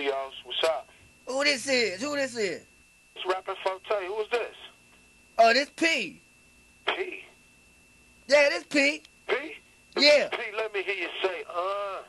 studios. What's up? Who this is? Who this is? It's Rapping Forte. Who is this? Oh, this P. P. Yeah, this P. P? Yeah. P, let me hear you say,